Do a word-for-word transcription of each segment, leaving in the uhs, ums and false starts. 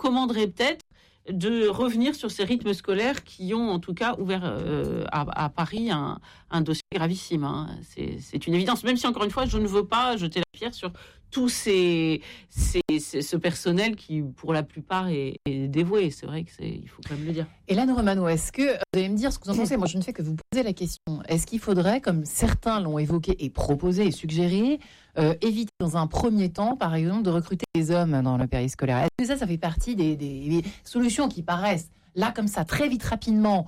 recommanderais peut-être de revenir sur ces rythmes scolaires qui ont en tout cas ouvert euh, à, à Paris un, un dossier gravissime. Hein. C'est, c'est une évidence, même si encore une fois je ne veux pas jeter la pierre sur tous ces, ces, ces, ce personnel qui pour la plupart est, est dévoué. C'est vrai que c'est, il faut quand même le dire. Hélène Romano, est-ce que vous allez me dire ce que vous en pensez? Moi je ne fais que vous poser la question. Est-ce qu'il faudrait, comme certains l'ont évoqué et proposé et suggéré, Euh, éviter dans un premier temps, par exemple, de recruter des hommes dans le périscolaire? Est-ce que ça, ça fait partie des, des, des solutions qui paraissent, là, comme ça, très vite, rapidement,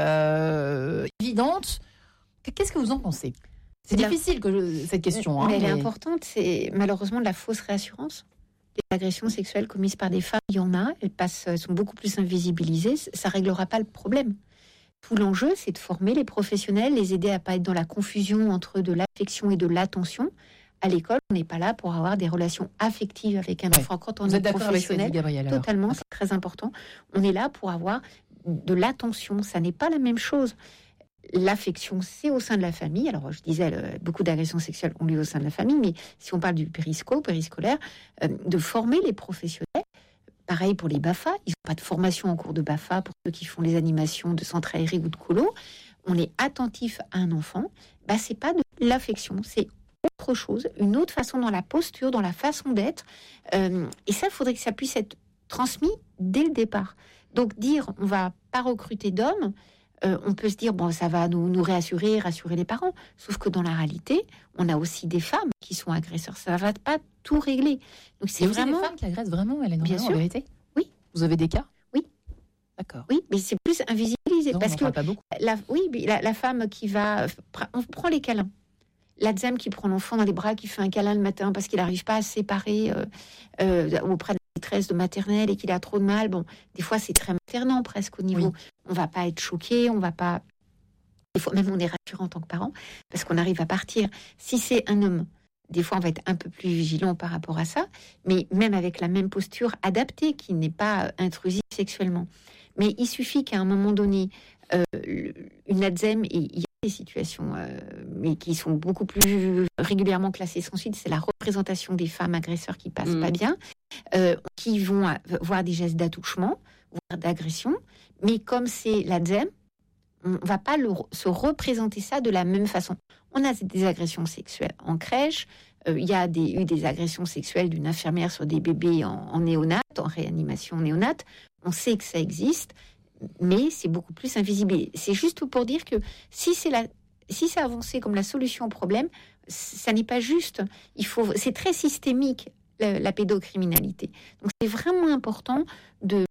euh, évidentes? Qu'est-ce que vous en pensez? C'est la... difficile que je... cette question. Hein, mais elle mais... est importante, c'est malheureusement de la fausse réassurance. Les agressions sexuelles commises par des femmes, il y en a, elles, passent, elles sont beaucoup plus invisibilisées, ça ne réglera pas le problème. Tout l'enjeu, c'est de former les professionnels, les aider à ne pas être dans la confusion entre de l'affection et de l'attention. À l'école, on n'est pas là pour avoir des relations affectives avec un ouais. enfant. Quand on Vous est êtes d'accord professionnel, avec ça, Gabrielle, alors? Totalement, c'est très important. On est là pour avoir de l'attention. Ça n'est pas la même chose. L'affection, c'est au sein de la famille. Alors, je disais, le, beaucoup d'agressions sexuelles ont lieu au sein de la famille, mais si on parle du périsco, périscolaire, euh, de former les professionnels. Pareil pour les B A F A. Ils n'ont pas de formation en cours de B A F A pour ceux qui font les animations de centre aéré ou de colo. On est attentif à un enfant. Bah, c'est pas de l'affection, c'est autre chose, une autre façon dans la posture, dans la façon d'être. Euh, et ça, il faudrait que ça puisse être transmis dès le départ. Donc dire, on va pas recruter d'hommes, euh, on peut se dire, bon, ça va nous, nous réassurer, rassurer les parents. Sauf que dans la réalité, on a aussi des femmes qui sont agresseurs. Ça ne va pas tout régler. Donc c'est vraiment... des femmes qui agressent vraiment, Hélène, bien sûr. sûr. En vérité? Oui. Vous avez des cas? Oui. D'accord. Oui, mais c'est plus invisibilisé. Non, parce on que pas beaucoup. La, oui, la, la femme qui va... On prend les câlins. La dame qui prend l'enfant dans les bras, qui fait un câlin le matin parce qu'il n'arrive pas à se séparer euh, euh, auprès de la maîtresse de maternelle et qu'il a trop de mal. Bon, des fois, c'est très maternant presque au niveau. Oui. On ne va pas être choqué, on va pas... Des fois, même on est rassurant en tant que parent parce qu'on arrive à partir. Si c'est un homme, des fois, on va être un peu plus vigilant par rapport à ça, mais même avec la même posture adaptée, qui n'est pas intrusive sexuellement. Mais il suffit qu'à un moment donné, euh, une A D S E M, et il y a des situations, euh, mais qui sont beaucoup plus régulièrement classées sans suite, c'est la représentation des femmes agresseurs qui passent mmh. pas bien, euh, qui vont voir des gestes d'attouchement, voire d'agression, mais comme c'est l'A D S E M, on ne va pas le, se représenter ça de la même façon. On a des agressions sexuelles en crèche, il euh, y a des, eu des agressions sexuelles d'une infirmière sur des bébés en, en néonat, en réanimation néonate, on sait que ça existe, mais c'est beaucoup plus invisible. C'est juste pour dire que si c'est la, si c'est avancé comme la solution au problème, ça n'est pas juste. Il faut, c'est très systémique la, la pédocriminalité. Donc c'est vraiment important de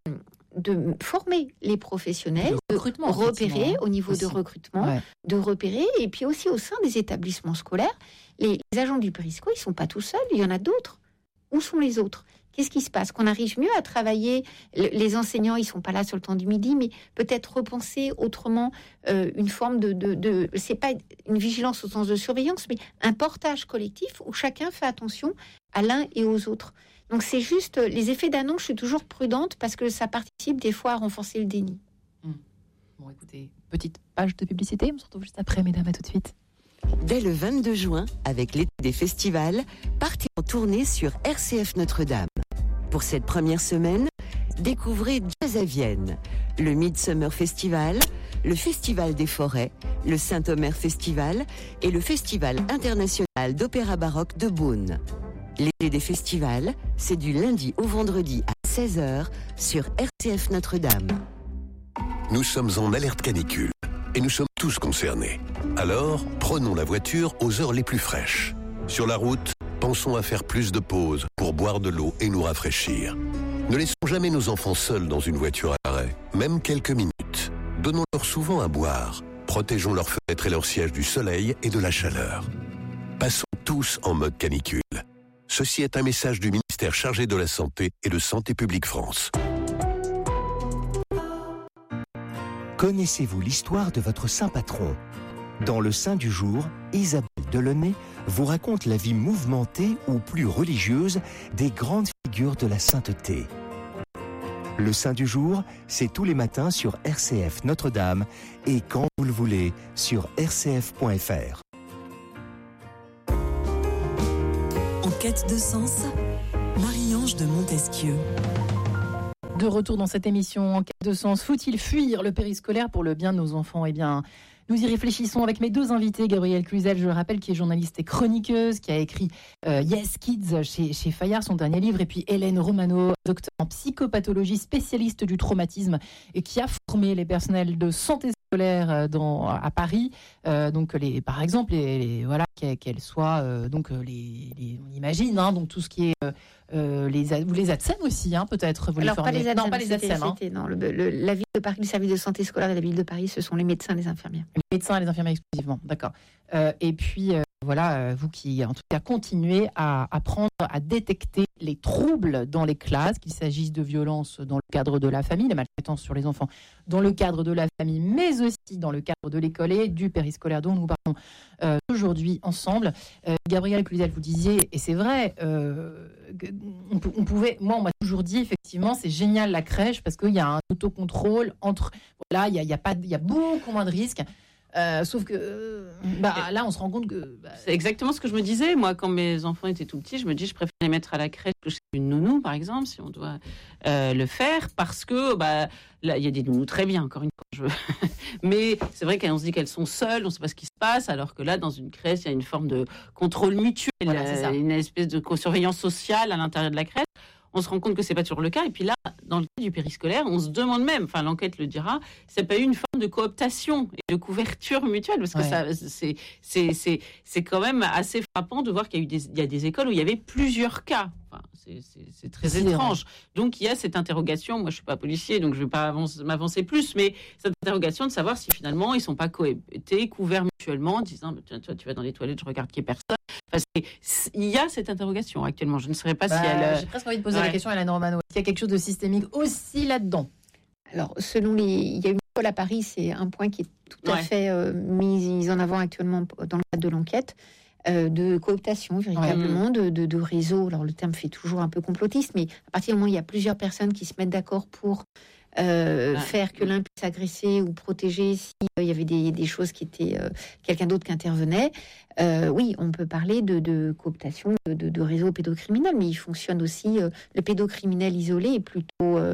de former les professionnels, de repérer au niveau aussi. de recrutement, ouais. de repérer, et puis aussi au sein des établissements scolaires, les, les agents du périsco, ils sont pas tout seuls, il y en a d'autres. Où sont les autres ? Qu'est-ce qui se passe ? Qu'on arrive mieux à travailler, les enseignants, ils sont pas là sur le temps du midi, mais peut-être repenser autrement euh, une forme de, de, de... C'est pas une vigilance au sens de surveillance, mais un portage collectif où chacun fait attention à l'un et aux autres. Donc c'est juste, les effets d'annonce, je suis toujours prudente parce que ça participe des fois à renforcer le déni. Mmh. Bon, écoutez, petite page de publicité, on se retrouve juste après, mesdames, à tout de suite. Dès le vingt-deux juin, avec l'été des festivals, partez en tournée sur R C F Notre-Dame. Pour cette première semaine, découvrez Jazz à Vienne, le Midsummer Festival, le Festival des Forêts, le Saint-Omer Festival et le Festival international d'opéra baroque de Beaune. L'été des festivals, c'est du lundi au vendredi à seize heures sur R C F Notre-Dame. Nous sommes en alerte canicule et nous sommes tous concernés. Alors, prenons la voiture aux heures les plus fraîches. Sur la route, pensons à faire plus de pauses pour boire de l'eau et nous rafraîchir. Ne laissons jamais nos enfants seuls dans une voiture à l'arrêt, même quelques minutes. Donnons-leur souvent à boire. Protégeons leurs fenêtres et leurs sièges du soleil et de la chaleur. Passons tous en mode canicule. Ceci est un message du ministère chargé de la Santé et de Santé publique France. Connaissez-vous l'histoire de votre saint patron ? Dans le Saint du jour, Isabelle Delaunay vous raconte la vie mouvementée ou plus religieuse des grandes figures de la sainteté. Le Saint du jour, c'est tous les matins sur R C F Notre-Dame et quand vous le voulez sur r c f point f r. En quête de sens, Marie-Ange de Montesquieu. De retour dans cette émission En quête de sens, faut-il fuir le périscolaire pour le bien de nos enfants ? Eh bien, nous y réfléchissons avec mes deux invités. Gabrielle Cluzel, je le rappelle, qui est journaliste et chroniqueuse, qui a écrit euh, Yes Kids chez, chez Fayard, son dernier livre, et puis Hélène Romano, docteur en psychopathologie, spécialiste du traumatisme, et qui a formé les personnels de santé scolaire dans, à Paris. Euh, donc, les, par exemple, les, les, voilà, qu'elles soient, euh, donc les, les, on imagine, hein, donc tout ce qui est euh, euh, les, ou les A T S E M aussi, hein, peut-être. Vous Alors, les pas les A T S E M. Non, pas les A T S E M. Hein. Non, le, le, la ville de Paris, le service de santé scolaire de la ville de Paris, ce sont les médecins et les infirmières. Les médecins et les infirmières exclusivement, d'accord. Euh, et puis, euh, voilà, euh, vous qui, en tout cas, continuez à apprendre à détecter les troubles dans les classes, qu'il s'agisse de violences dans le cadre de la famille, la maltraitance sur les enfants dans le cadre de la famille, mais aussi dans le cadre de l'école et du périscolaire dont nous parlons euh, aujourd'hui ensemble. Euh, Gabrielle Cluzel, vous disiez, et c'est vrai, euh, on, on pouvait, moi on m'a toujours dit, effectivement, c'est génial la crèche parce qu'il y a un autocontrôle entre, voilà, il y a, il y a pas, il y a beaucoup moins de risques. Euh, sauf que euh, bah, là, on se rend compte que... Bah, c'est exactement ce que je me disais. Moi, quand mes enfants étaient tout petits, je me dis je préfère les mettre à la crèche que chez une nounou, par exemple, si on doit euh, le faire, parce que bah, là, il y a des nounous très bien, encore une fois. Je... Mais c'est vrai qu'on se dit qu'elles sont seules, on ne sait pas ce qui se passe, alors que là, dans une crèche, il y a une forme de contrôle mutuel, voilà, c'est ça. Une espèce de surveillance sociale à l'intérieur de la crèche. On se rend compte que c'est pas toujours le cas. Et puis là, dans le cas du périscolaire, on se demande même, enfin l'enquête le dira, c'est pas eu une forme de cooptation et de couverture mutuelle, parce que ouais. ça, c'est, c'est, c'est, c'est quand même assez frappant de voir qu'il y a eu des, il y a des écoles où il y avait plusieurs cas. Enfin, c'est, c'est, c'est très c'est étrange. Vrai. Donc il y a cette interrogation. Moi, je suis pas policier, donc je vais pas avance, m'avancer plus, mais cette interrogation de savoir si finalement ils sont pas cooptés, couverts mutuellement, en disant tiens, toi, tu vas dans les toilettes, je regarde qu'il y ait personne. Enfin, c'est, il y a cette interrogation actuellement. Je ne saurais pas bah, si elle. J'ai presque envie de poser ouais. la question à Hélène Romano. Est-ce qu'il y a quelque chose de systémique aussi là-dedans ? Alors, selon les, il y a une école à Paris, c'est un point qui est tout à ouais. fait euh, mis en avant actuellement dans le cadre de l'enquête. Euh, de cooptation véritablement, ouais. de, de, de réseau. Alors le terme fait toujours un peu complotiste, mais à partir du moment où il y a plusieurs personnes qui se mettent d'accord pour euh, ouais. faire que l'un puisse agresser ou protéger s'il euh, y avait des, des choses qui étaient euh, quelqu'un d'autre qui intervenait, euh, oui, on peut parler de, de cooptation, de, de, de réseau pédocriminel, mais il fonctionne aussi, euh, le pédocriminel isolé est plutôt... Euh,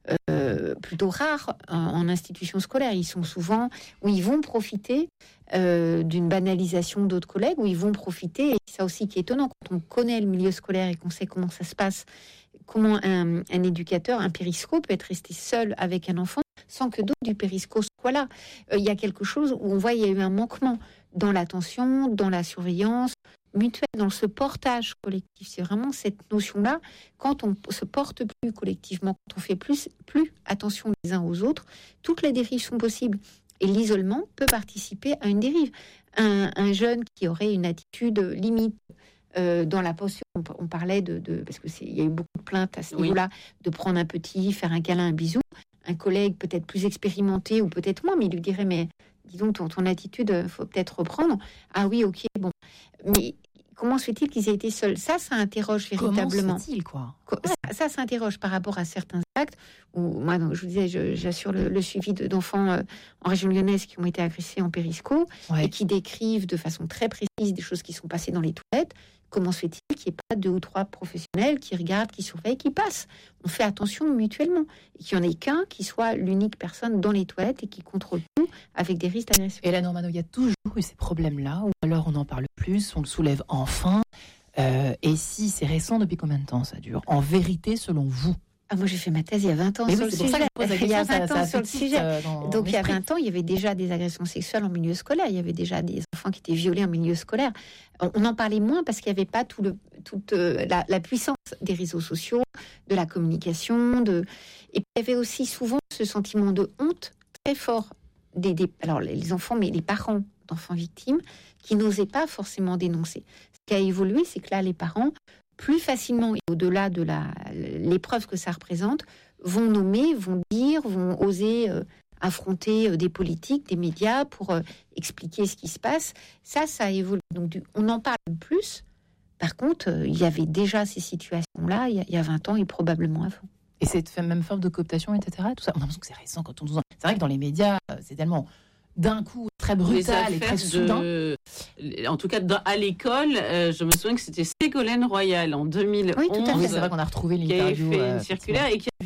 Euh, plutôt rares en, en institution scolaire. Ils sont souvent où ils vont profiter euh, d'une banalisation d'autres collègues, où ils vont profiter, et c'est ça aussi qui est étonnant, quand on connaît le milieu scolaire et qu'on sait comment ça se passe, comment un, un éducateur, un périsco peut être resté seul avec un enfant sans que d'autres du périsco soient là. Il euh, y a quelque chose où on voit qu'il y a eu un manquement dans l'attention, dans la surveillance mutuelle, dans ce portage collectif. C'est vraiment cette notion-là, quand on se porte plus collectivement, quand on fait plus, plus attention les uns aux autres, toutes les dérives sont possibles. Et l'isolement peut participer à une dérive. Un, un jeune qui aurait une attitude limite euh, dans la posture, on, on parlait de... de parce qu'il y a eu beaucoup de plaintes à ce oui. niveau-là, de prendre un petit, faire un câlin, un bisou. Un collègue peut-être plus expérimenté ou peut-être moins, mais il lui dirait, mais dis donc, ton, ton attitude, il faut peut-être reprendre. Ah oui, ok, bon. Mais comment se fait-il qu'ils aient été seuls ? Ça, ça interroge véritablement. Comment se fait-il, quoi ? Ça, ça, ça interroge par rapport à certains actes où, moi, donc, je vous disais, je, j'assure le, le suivi de, d'enfants euh, en région lyonnaise qui ont été agressés en périsco ouais. et qui décrivent de façon très précise des choses qui sont passées dans les toilettes. Comment se fait-il qu'il n'y ait pas deux ou trois professionnels qui regardent, qui surveillent, qui passent ? On fait attention mutuellement. Et qu'il n'y en ait qu'un qui soit l'unique personne dans les toilettes et qui contrôle tout avec des risques d'agression. Et là, Normano, il y a toujours eu ces problèmes-là, ou alors on en parle plus, on le soulève enfin. Euh, et si c'est récent, depuis combien de temps ça dure ? En vérité, selon vous ? Ah, moi, j'ai fait ma thèse il y a vingt ans mais sur oui, le sujet. Il y a vingt ans sur le sujet. Euh, Donc, il y a vingt ans, il y avait déjà des agressions sexuelles en milieu scolaire. Il y avait déjà des enfants qui étaient violés en milieu scolaire. On, on en parlait moins parce qu'il n'y avait pas tout le, toute euh, la, la puissance des réseaux sociaux, de la communication. De... Et puis, il y avait aussi souvent ce sentiment de honte très fort des, des alors les enfants, mais les parents d'enfants victimes qui n'osaient pas forcément dénoncer. Ce qui a évolué, c'est que là, les parents, plus facilement et au-delà de la, l'épreuve que ça représente, vont nommer, vont dire, vont oser euh, affronter euh, des politiques, des médias pour euh, expliquer ce qui se passe. Ça, ça évolue. Donc, du, on en parle plus. Par contre, euh, il y avait déjà ces situations-là il y a, il y a vingt ans et probablement avant. Et cette même forme de cooptation, et cetera. Tout ça, on a l'impression que c'est récent quand on nous en... C'est vrai que dans les médias, c'est tellement d'un coup très brutal et très soudain. De... En tout cas, dans, à l'école, euh, je me souviens que c'était Ségolène Royal en deux mille onze. Oui, tout à fait. C'est vrai qu'on a retrouvé l'interview. Qui avait fait euh, une circulaire et qui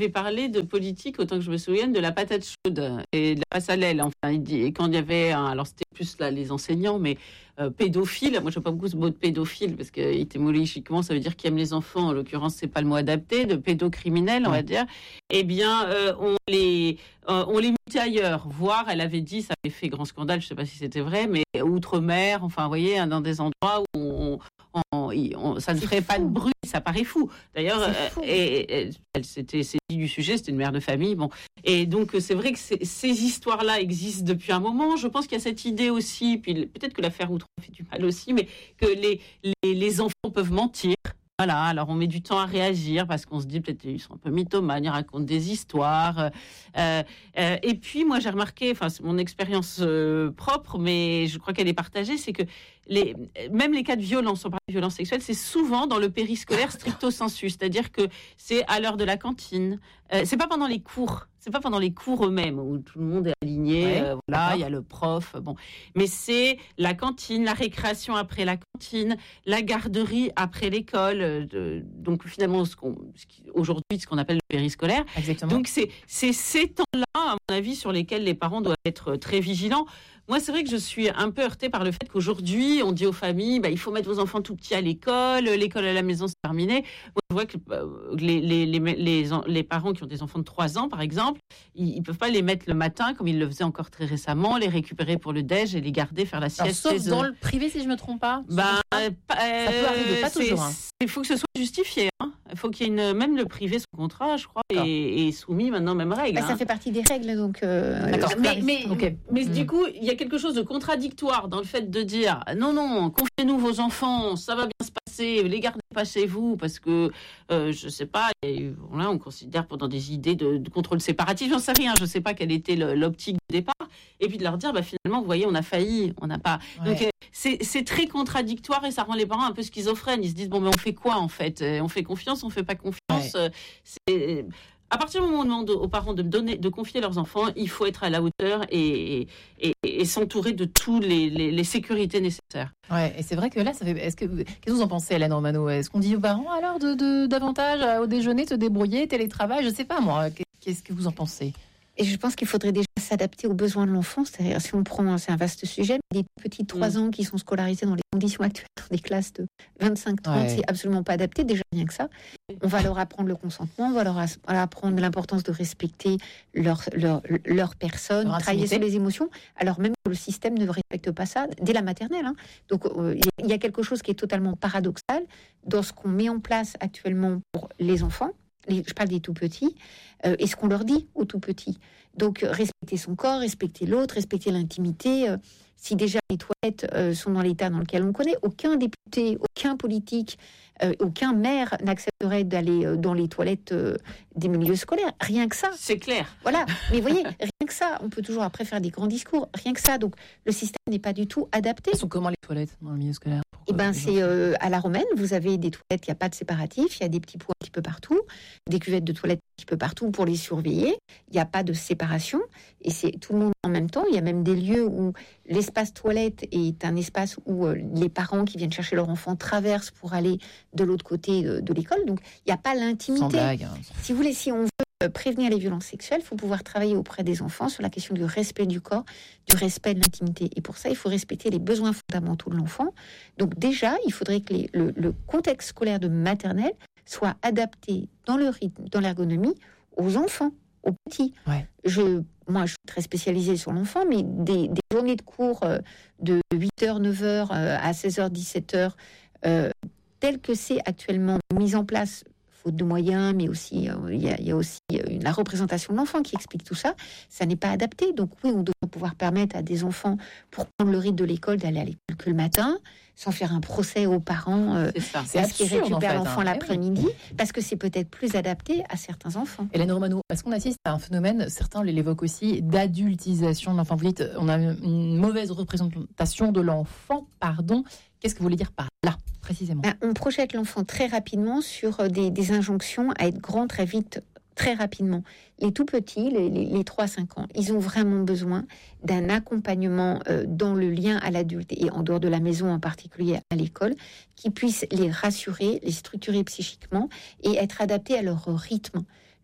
avait parlé de politique, autant que je me souvienne, de la patate chaude et de la passe à l'aile. Enfin, il dit, et quand il y avait, un, alors c'était plus là les enseignants, mais euh, pédophile. Moi, je n'aime pas beaucoup ce mot de pédophile parce que étymologiquement, ça veut dire qui aime les enfants. En l'occurrence, c'est pas le mot adapté. De pédocriminel, on ouais. va dire. Eh bien, euh, on les, euh, on les mutait ailleurs. Voire, elle avait dit, ça avait fait grand scandale. Je ne sais pas si c'était vrai, mais outre-mer. Enfin, vous voyez, dans des endroits où on, on, on, on, ça ne c'est ferait fou. Pas de bruit. Ça paraît fou. D'ailleurs, euh, et, et, elle s'était saisie du sujet. C'était une mère de famille. Bon, et donc c'est vrai que ces histoires-là existent depuis un moment. Je pense qu'il y a cette idée aussi, puis peut-être que l'affaire Outreau fait du mal aussi, mais que les, les, les enfants peuvent mentir. Voilà, alors on met du temps à réagir parce qu'on se dit peut-être qu'ils sont un peu mythomanes, ils racontent des histoires. Euh, euh, et puis moi j'ai remarqué, enfin c'est mon expérience euh, propre, mais je crois qu'elle est partagée, c'est que les, même les cas de violence, on parle de violence sexuelle, c'est souvent dans le périscolaire stricto sensu, c'est-à-dire que c'est à l'heure de la cantine, euh, c'est pas pendant les cours. C'est pas pendant les cours eux-mêmes où tout le monde est aligné, ouais, euh, voilà, il y a le prof, bon. Mais c'est la cantine, la récréation après la cantine, la garderie après l'école. Euh, donc finalement, ce qu'on, ce qui, aujourd'hui, ce qu'on appelle le périscolaire. Exactement. Donc c'est, c'est ces temps-là, à mon avis, sur lesquels les parents doivent être très vigilants. Moi, c'est vrai que je suis un peu heurtée par le fait qu'aujourd'hui, on dit aux familles, bah, il faut mettre vos enfants tout petits à l'école, l'école à la maison, c'est terminé. Moi, je vois que euh, les, les, les, les, les parents qui ont des enfants de trois ans, par exemple, ils ne peuvent pas les mettre le matin, comme ils le faisaient encore très récemment, les récupérer pour le déj et les garder, faire la sieste. Alors, sauf dans le privé, si je ne me trompe pas. Bah, euh, ça peut arriver, pas toujours. Hein. Il faut que ce soit justifié. Hein. Il faut qu'il y ait une, même le privé, son contrat, je crois, est, est soumis maintenant aux mêmes règles. Bah, hein. Ça fait partie des règles, donc. Euh, D'accord. Mais, mais, okay. mais mmh. du coup, il y a quelque chose de contradictoire dans le fait de dire non, non, confiez-nous vos enfants, ça va bien se passer, les gardez pas chez vous, parce que euh, je sais pas, et, voilà, on considère pendant des idées de, de contrôle séparatiste, j'en sais rien, je sais pas quelle était le, l'optique du départ, et puis de leur dire, bah, finalement, vous voyez, on a failli, on n'a pas. Ouais. Donc euh, c'est, c'est très contradictoire et ça rend les parents un peu schizophrènes. Ils se disent bon, mais on fait quoi en fait ? On fait confiance, on fait pas confiance. Ouais. C'est à partir du moment où on demande aux parents de donner, de confier leurs enfants, il faut être à la hauteur et, et, et s'entourer de toutes les, les, les sécurités nécessaires. Ouais, et c'est vrai que là, ça fait. Est-ce que qu'est-ce que vous en pensez, Hélène Romano ? Est-ce qu'on dit aux parents alors de, de davantage au déjeuner te débrouiller, télétravail ? Je sais pas moi. Qu'est-ce que vous en pensez ? Et je pense qu'il faudrait déjà s'adapter aux besoins de l'enfant. C'est-à-dire, si on prend, c'est un vaste sujet, mais les petits trois mmh. ans qui sont scolarisés dans les conditions actuelles, dans des classes de vingt-cinq trente, ouais. c'est absolument pas adapté, déjà rien que ça. On va leur apprendre le consentement, on va leur apprendre l'importance de respecter leur, leur, leur personne, leur travailler sur les émotions, alors même que le système ne respecte pas ça dès la maternelle. Hein. Donc, euh, il y a quelque chose qui est totalement paradoxal dans ce qu'on met en place actuellement pour les enfants. Les, je parle des tout petits, euh, et ce qu'on leur dit aux tout petits. Donc, euh, respecter son corps, respecter l'autre, respecter l'intimité. Euh, si déjà les toilettes euh, sont dans l'état dans lequel on connaît, aucun député, aucun politique, euh, aucun maire n'accepterait d'aller euh, dans les toilettes euh, des milieux scolaires. Rien que ça. C'est clair. Voilà. Mais vous voyez, rien que ça. On peut toujours après faire des grands discours. Rien que ça. Donc, le système n'est pas du tout adapté. Elles sont comment les toilettes dans le milieu scolaire ? Eh ben, c'est euh, à la romaine, vous avez des toilettes, il n'y a pas de séparatif, il y a des petits pots un petit peu partout, des cuvettes de toilettes un petit peu partout pour les surveiller, il n'y a pas de séparation, et c'est tout le monde en même temps. Il y a même des lieux où l'espace toilette est un espace où euh, les parents qui viennent chercher leur enfant traversent pour aller de l'autre côté de, de l'école, donc il n'y a pas l'intimité. Sans blague, hein. Si vous voulez, si on veut prévenir les violences sexuelles, il faut pouvoir travailler auprès des enfants sur la question du respect du corps, du respect de l'intimité. Et pour ça, il faut respecter les besoins fondamentaux de l'enfant. Donc déjà, il faudrait que les, le, le contexte scolaire de maternelle soit adapté dans le rythme, dans l'ergonomie, aux enfants, aux petits. Ouais. Je, moi, je suis très spécialisée sur l'enfant, mais des, des journées de cours euh, de huit heures, neuf heures euh, à seize heures, dix-sept heures, euh, telles que c'est actuellement mis en place, faute de moyens, mais aussi il euh, y, y a aussi euh, la représentation de l'enfant qui explique tout ça. Ça n'est pas adapté. Donc oui, on doit pouvoir permettre à des enfants, pour prendre le rythme de l'école, d'aller à l'école que le matin, sans faire un procès aux parents euh, c'est ça. C'est parce qu'ils récupèrent en fait, l'enfant hein. l'après-midi, parce que c'est peut-être plus adapté à certains enfants. Hélène Romano, est-ce qu'on assiste à un phénomène, certains l'évoquent aussi, d'adultisation de l'enfant ? Vous dites, on a une mauvaise représentation de l'enfant, pardon. Qu'est-ce que vous voulez dire par là, précisément ? Ben, on projette l'enfant très rapidement sur des, des injonctions à être grand très vite, très rapidement. Les tout petits, les, les, les trois à cinq ans, ils ont vraiment besoin d'un accompagnement euh, dans le lien à l'adulte et en dehors de la maison, en particulier à l'école, qui puisse les rassurer, les structurer psychiquement et être adaptés à leur rythme.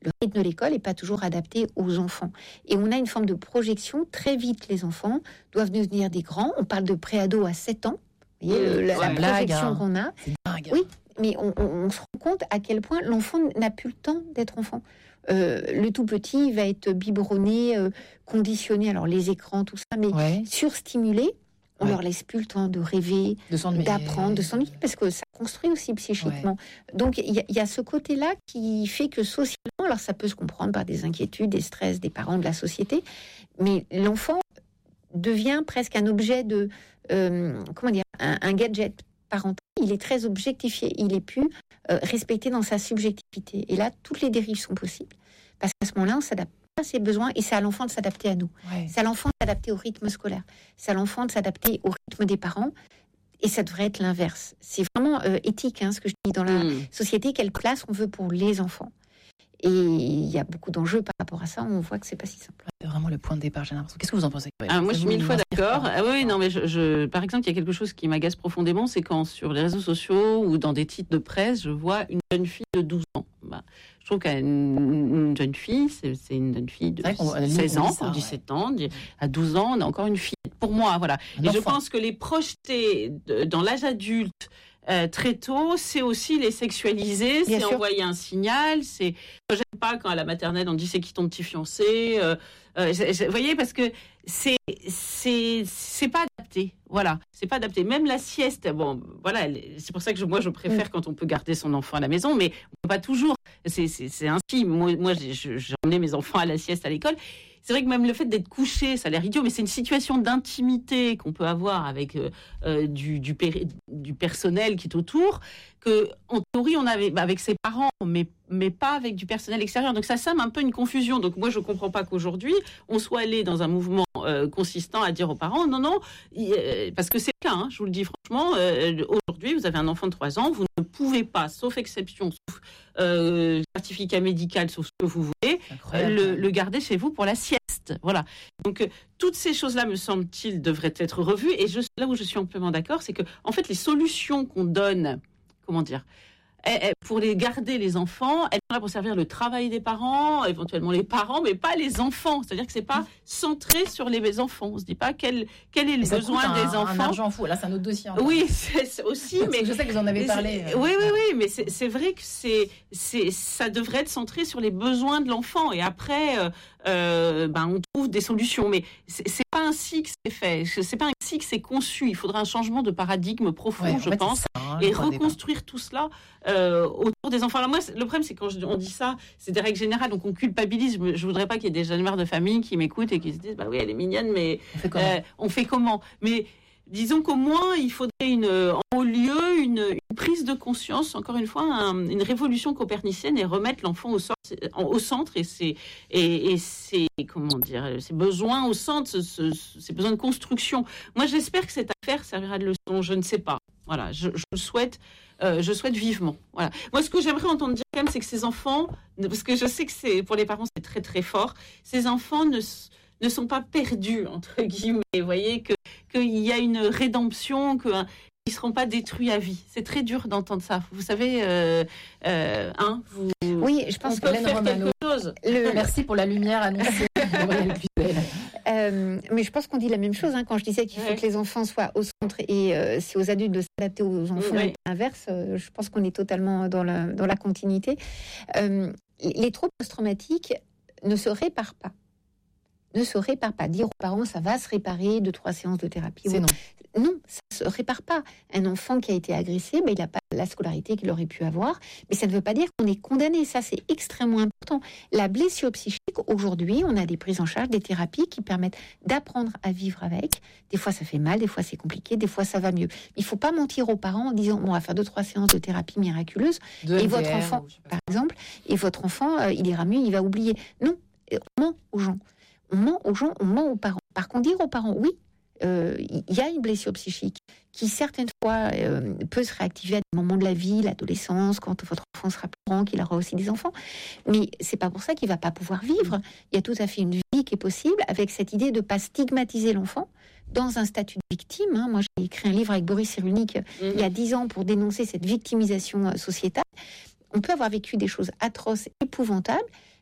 le rythme de l'école n'est pas toujours adapté aux enfants. Et on a une forme de projection. Très vite, les enfants doivent devenir des grands. On parle de pré-ado à sept ans. Vous voyez, le, la, la la blague, projection hein. qu'on a. C'est dingue. Oui, mais on, on, on se rend compte à quel point l'enfant n'a plus le temps d'être enfant. Euh, le tout petit va être biberonné, euh, conditionné, alors les écrans, tout ça, mais Ouais. surstimulé. On Ouais. leur laisse plus le temps de rêver, De s'ennuyer. d'apprendre, de s'ennuyer, parce que ça construit aussi psychiquement. Donc il y, a- il y a ce côté-là qui fait que socialement, alors ça peut se comprendre par des inquiétudes, des stress des parents, de la société, mais l'enfant devient presque un objet de, euh, comment dire, un, un gadget parental. Il est très objectifié, il est plus euh, respecté dans sa subjectivité. Et là, toutes les dérives sont possibles, parce qu'à ce moment-là, on s'adapte à ses besoins et c'est à l'enfant de s'adapter à nous. Ouais. C'est à l'enfant de s'adapter au rythme scolaire. C'est à l'enfant de s'adapter au rythme des parents. Et ça devrait être l'inverse. C'est vraiment euh, éthique, hein, ce que je dis dans la Mmh. société. Quelle place on veut pour les enfants. Et il y a beaucoup d'enjeux par rapport à ça. On voit que c'est pas si simple. C'est vraiment le point de départ, j'ai l'impression. Qu'est-ce que vous en pensez? Ah, moi, je suis mille fois m'inspire d'accord. pas. Ah, oui, non, mais je, je- par exemple, il y a quelque chose qui m'agace profondément, c'est quand sur les réseaux sociaux ou dans des titres de presse, je vois une jeune fille de douze ans. Bah, je trouve qu'une une jeune fille, c'est c'est une jeune fille de C'est vrai qu'on- à la limite, seize on dit ans, ça, ouais. dix-sept ans, dix- à douze ans, on a encore une fille. Pour moi, voilà. Un Et je enfant. pense que les projeter de- dans l'âge adulte euh, très tôt, c'est aussi les sexualiser, Bien c'est sûr. envoyer un signal. C'est, moi, j'aime pas quand à la maternelle on dit c'est qui ton petit fiancé. Euh, euh, je- je- vous voyez, parce que c'est c'est c'est pas adapté. Voilà, c'est pas adapté. Même la sieste, bon, voilà, elle- c'est pour ça que je, moi je préfère quand on peut garder son enfant à la maison, mais on peut pas toujours. C'est c'est c'est ainsi. Moi, moi j'ai je- j'ai emmené mes enfants à la sieste à l'école. C'est vrai que même le fait d'être couché, ça a l'air idiot, mais c'est une situation d'intimité qu'on peut avoir avec euh, euh, du, du, péri- du personnel qui est autour, que en théorie on avait bah, avec ses parents, mais, mais pas avec du personnel extérieur. Donc ça sème un peu une confusion. Donc moi je comprends pas qu'aujourd'hui on soit allé dans un mouvement euh, consistant à dire aux parents non, non, il- euh, parce que c'est le cas, hein, je vous le dis franchement, euh, aujourd'hui vous avez un enfant de trois ans, vous ne pouvez pas, sauf exception, sauf euh, certificat médical, sauf ce que vous voulez, C'est incroyable. le, le garder chez vous pour la sieste. Voilà. Donc, euh, toutes ces choses-là, me semble-t-il, devraient être revues. Et je, là où je suis amplement d'accord, c'est que, en fait, les solutions qu'on donne, comment dire, eh, eh, pour les garder, les enfants, elles sont là pour servir le travail des parents, éventuellement les parents, mais pas les enfants. C'est-à-dire que c'est pas centré sur les enfants. On se dit pas quel, quel est le Et ça besoin coûte un, des un enfants. argent fou. Là, c'est un autre dossier. encore. Oui, c'est c'est aussi, Parce mais que je sais que vous en avez mais parlé. c'est- euh, Oui, oui, oui, mais c'est c'est vrai que c'est, c'est, ça devrait être centré sur les besoins de l'enfant. Et après, euh, euh, ben, on trouve des solutions. Mais c'est c'est pas ainsi que c'est fait. C'est pas ainsi que c'est conçu. Il faudra un changement de paradigme profond, Ouais, en je fait, pense. c'est ça, hein, le Et point de départ. reconstruire tout cela euh, autour des enfants. Alors moi, c'est- le problème, c'est quand je- on dit ça, c'est des règles générales, donc on culpabilise. Je, je voudrais pas qu'il y ait des jeunes mères de famille qui m'écoutent et qui se disent, bah oui, elle est mignonne, mais On fait comment? euh, on fait comment? Mais disons qu'au moins, il faudrait une, en haut lieu une, une prise de conscience, encore une fois, un- une révolution copernicienne et remettre l'enfant au, sor- en- au centre et ses, et, et ses, comment dire, ses besoins au centre, ce- ce- ses besoins de construction. Moi, j'espère que cette affaire servira de leçon. Je ne sais pas. Voilà, je, je le souhaite. Euh, je souhaite vivement. Voilà. Moi, ce que j'aimerais entendre dire quand même, c'est que ces enfants, parce que je sais que c'est pour les parents, c'est très très fort. Ces enfants ne s- ne sont pas perdus entre guillemets. Vous voyez que qu'il y a une rédemption, que hein, ils seront pas détruits à vie. C'est très dur d'entendre ça. Vous savez, euh, euh, hein, vous. Oui, je On pense peut que faire Romano. quelque chose. le, Merci pour la lumière annoncée. Gabrielle Cluzel. Euh, mais je pense qu'on dit la même chose hein, quand je disais qu'il faut Ouais. que les enfants soient au centre et euh, c'est aux adultes de s'adapter aux enfants Ouais. et pas l'inverse. Euh, je pense qu'on est totalement dans la, dans la continuité. Euh, les troubles post-traumatiques ne se réparent pas. Ne se réparent pas. Dire aux parents ça va se réparer de trois séances de thérapie. C'est non. Non, ça ne se répare pas. Un enfant qui a été agressé, ben, il n'a pas la scolarité qu'il aurait pu avoir, mais ça ne veut pas dire qu'on est condamné. Ça, c'est extrêmement important. La blessure psychique, aujourd'hui, on a des prises en charge, des thérapies qui permettent d'apprendre à vivre avec. Des fois, ça fait mal, des fois, c'est compliqué, des fois, ça va mieux. Il ne faut pas mentir aux parents en disant bon, on va faire deux, trois séances de thérapie miraculeuse, De et L V R, votre enfant, ou je sais pas. par exemple, et votre enfant, euh, il ira mieux, il va oublier. Non, on ment aux gens. On ment aux gens, on ment aux parents. Par contre, dire aux parents, oui, euh, il y a une blessure psychique qui certaines fois euh, peut se réactiver à des moments de la vie, l'adolescence, quand votre enfant sera plus grand, qu'il aura aussi des enfants. Mais c'est pas pour ça qu'il va pas pouvoir vivre. Il y a tout à fait une vie qui est possible avec cette idée de pas stigmatiser l'enfant dans un statut de victime. Hein. Moi, j'ai écrit un livre avec Boris Cyrulnik il y a dix ans pour dénoncer cette victimisation euh, sociétale. On peut avoir vécu des choses atroces, épouvantables,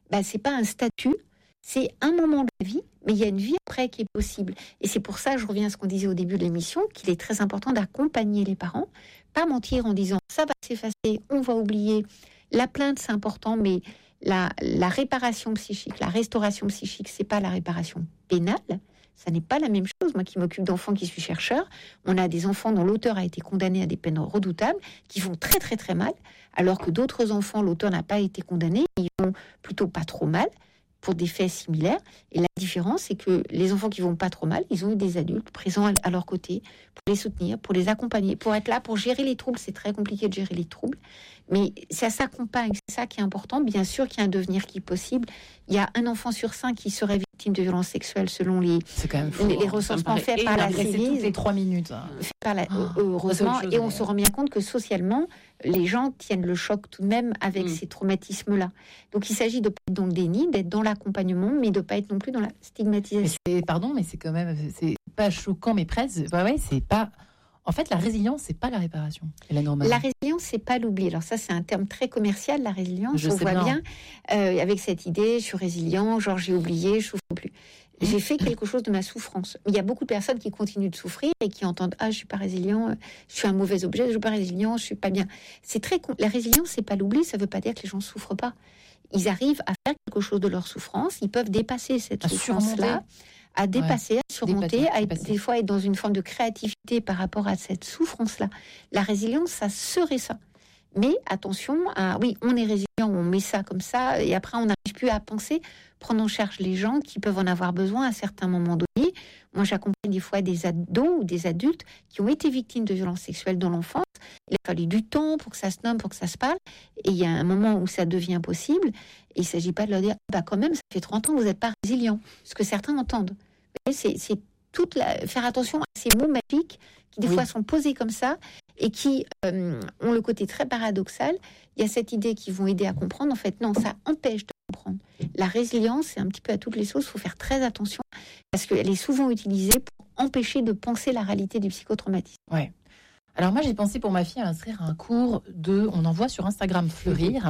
bah, c'est pas un statut, c'est un moment de la vie, mais il y a une vie après qui est possible. Et c'est pour ça, je reviens à ce qu'on disait au début de l'émission, qu'il est très important d'accompagner les parents, pas mentir en disant ça va s'effacer, on va oublier. La plainte, c'est important, mais la, la réparation psychique, la restauration psychique, c'est pas la réparation pénale. Ça n'est pas la même chose. Moi qui m'occupe d'enfants, qui suis chercheur, on a des enfants dont l'auteur a été condamné à des peines redoutables, qui vont très très très mal, alors que d'autres enfants, l'auteur n'a pas été condamné, ils vont plutôt pas trop mal, pour des faits similaires. Et la différence, c'est que les enfants qui vont pas trop mal, ils ont eu des adultes présents à leur côté pour les soutenir, pour les accompagner, pour être là, pour gérer les troubles. C'est très compliqué de gérer les troubles, mais ça s'accompagne. C'est ça qui est important. Bien sûr qu'il y a un devenir qui est possible. Il y a un enfant sur cinq qui serait victime de violences sexuelles selon les, c'est quand même fou, les, les hein. recensements faits par la C I V. C'est toutes les trois minutes. Hein. Par la, Oh, heureusement, chose, et on mais... se rend bien compte que socialement, les gens tiennent le choc tout de même avec mm. ces traumatismes-là. Donc il s'agit de pas être dans le déni, d'être dans l'accompagnement, mais de pas être non plus dans la stigmatisation. Mais pardon, mais c'est quand même, c'est pas choquant, mais presque. Ouais, ouais, c'est pas. En fait, la résilience, c'est pas la réparation. La résilience, c'est pas l'oubli. Alors ça, c'est un terme très commercial, la résilience. Je on voit bien, bien euh, avec cette idée, je suis résilient, genre j'ai oublié, je souffre plus. J'ai fait quelque chose de ma souffrance. Il y a beaucoup de personnes qui continuent de souffrir et qui entendent ah je suis pas résilient, je suis un mauvais objet, je suis pas résilient, je suis pas bien. C'est très con... la résilience, c'est pas l'oubli. Ça veut pas dire que les gens souffrent pas. Ils arrivent à faire quelque chose de leur souffrance. Ils peuvent dépasser cette souffrance-là, à dépasser, ouais. à surmonter, dépasser, à être, dépasser. Des fois être dans une forme de créativité par rapport à cette souffrance-là. La résilience, ça serait ça. Mais attention, à, oui, on est résilient, on met ça comme ça, et après on n'arrive plus à penser, prendre en charge les gens qui peuvent en avoir besoin à certains moments donnés. Moi, j'accompagne des fois des ados ou des adultes qui ont été victimes de violences sexuelles dans l'enfance. Il a fallu du temps pour que ça se nomme, pour que ça se parle. Et il y a un moment où ça devient possible. Et il ne s'agit pas de leur dire, bah quand même, ça fait trente ans que vous n'êtes pas résilient. Ce que certains entendent. C'est, c'est toute la... faire attention à ces mots magiques qui des oui. fois sont posés comme ça et qui euh, ont le côté très paradoxal. Il y a cette idée qu'ils vont aider à comprendre. En fait, non, ça empêche de comprendre. La résilience, c'est un petit peu à toutes les sauces. Il faut faire très attention parce qu'elle est souvent utilisée pour empêcher de penser la réalité du psychotraumatisme. Ouais. Alors moi, j'ai pensé pour ma fille à inscrire un cours de... On envoie sur Instagram Fleurir...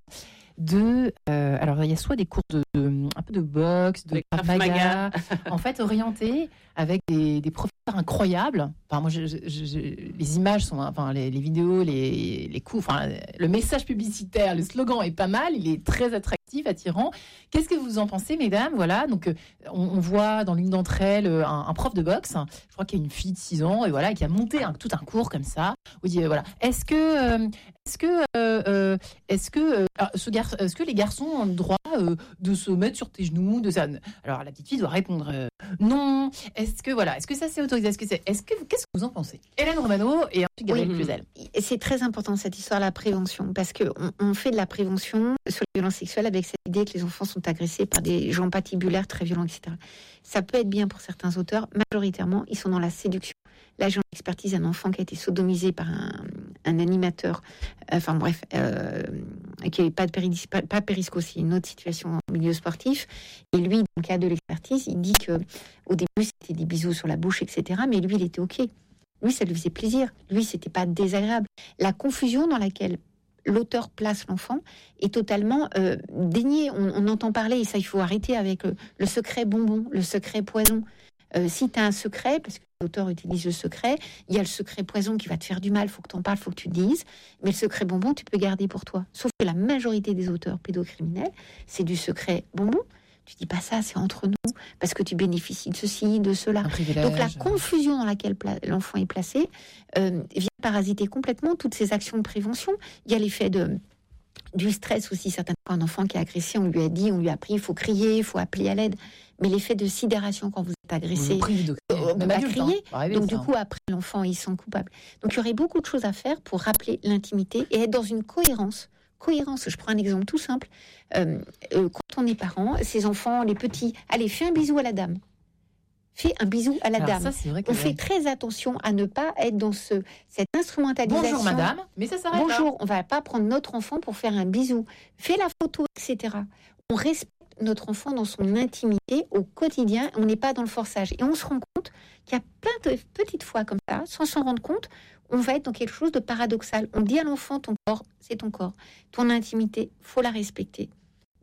de euh, alors il y a soit des cours de, de un peu de boxe, de Krav Maga, en fait orientés avec des, des professeurs incroyables. Enfin moi je, je, je, les images sont enfin les, les vidéos, les les coups, enfin le message publicitaire, le slogan est pas mal, il est très attractif, attirant. Qu'est-ce que vous en pensez, mesdames? Voilà, donc on, on voit dans l'une d'entre elles un, un prof de boxe, je crois qu'il y a une fille de six ans et voilà qui a monté un, tout un cours comme ça. Oui, euh, voilà. Est-ce que euh, est-ce que euh, euh, est-ce que euh, ce gar- est-ce que les garçons ont le droit euh, de se mettre sur tes genoux, de ça? Alors la petite fille doit répondre euh, non. Est-ce que voilà, est-ce que ça c'est autorisé? Est-ce que c'est Est-ce que qu'est-ce que vous en pensez? Hélène Romano et ensuite Gabriel oui, Cluzel. C'est très important cette histoire de la prévention parce que on, on fait de la prévention sur les violences sexuelles avec cette idée que les enfants sont agressés par des gens patibulaires très violents, et cetera. Ça peut être bien pour certains auteurs. Majoritairement, ils sont dans la séduction. Là, j'ai en expertise un enfant qui a été sodomisé par un, un animateur, euh, enfin bref, euh, qui n'avait pas de péris, pas, pas périsco, c'est une autre situation en milieu sportif. Et lui, dans le cas de l'expertise, il dit que au début, c'était des bisous sur la bouche, et cetera. Mais lui, il était OK. Lui, ça lui faisait plaisir. Lui, c'était pas désagréable. La confusion dans laquelle l'auteur place l'enfant est totalement euh, déniée. On, on entend parler, et ça, il faut arrêter avec le, le secret bonbon, le secret poison. Euh, si tu as un secret, parce que l'auteur utilise le secret, il y a le secret poison qui va te faire du mal, il faut que tu en parles, il faut que tu le dises, mais le secret bonbon, tu peux garder pour toi. Sauf que la majorité des auteurs pédocriminels, c'est du secret bonbon. Tu dis pas ça, c'est entre nous, parce que tu bénéficies de ceci, de cela. Donc la confusion dans laquelle pla- l'enfant est placé euh, vient parasiter complètement toutes ces actions de prévention. Il y a l'effet de... du stress aussi. Certaines fois, un enfant qui est agressé, on lui a dit, on lui a appris, il faut crier, il faut appeler à l'aide. Mais l'effet de sidération quand vous êtes agressé, vous priez de crier, on ne peut pas crier. Hein. Donc ça. Du coup, après, l'enfant, il sent coupable. Donc il y aurait beaucoup de choses à faire pour rappeler l'intimité et être dans une cohérence. Cohérence, je prends un exemple tout simple. Euh, euh, quand on est parent, ces enfants, les petits, allez, fais un bisou à la dame. Fais un bisou à la Alors dame. Ça, c'est vrai que on ouais. fait très attention à ne pas être dans ce, cette instrumentalisation. Bonjour madame, mais ça s'arrête Bonjour, là. On ne va pas prendre notre enfant pour faire un bisou. Fais la photo, et cetera. On respecte notre enfant dans son intimité au quotidien. On n'est pas dans le forçage. Et on se rend compte qu'il y a plein de petites fois comme ça, sans s'en rendre compte, on va être dans quelque chose de paradoxal. On dit à l'enfant, ton corps, c'est ton corps. Ton intimité, faut la respecter. Mais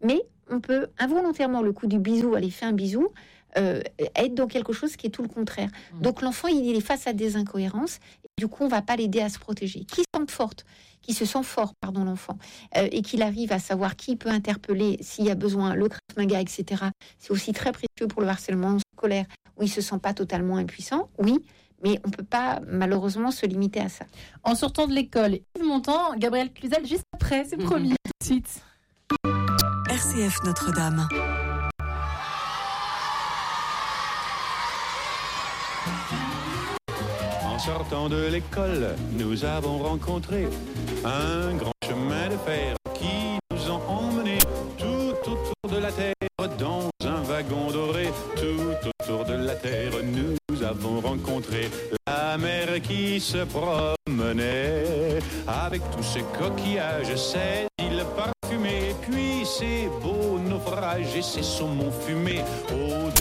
on peut involontairement, le coup du bisou, aller faire un bisou, euh, être dans quelque chose qui est tout le contraire. Mmh. Donc l'enfant, il, il est face à des incohérences, et du coup, on ne va pas l'aider à se protéger. Qui se sent forte, qui se sent fort, pardon, l'enfant, euh, et qu'il arrive à savoir qui peut interpeller s'il y a besoin, le Krav-Maga, et cetera. C'est aussi très précieux pour le harcèlement scolaire, où il ne se sent pas totalement impuissant, oui, mais on ne peut pas malheureusement se limiter à ça. En sortant de l'école, Yves Montand, Gabriel Cluzel, juste après, c'est promis, mmh. tout de suite. R C F Notre-Dame. En sortant de l'école, nous avons rencontré un grand chemin de fer qui nous a emmenés tout autour de la terre dans un wagon doré. Tout autour de la terre, nous avons rencontré la mer qui se promenait avec tous ses coquillages, ses îles parfumées, puis ses beaux naufrages et ses saumons fumés.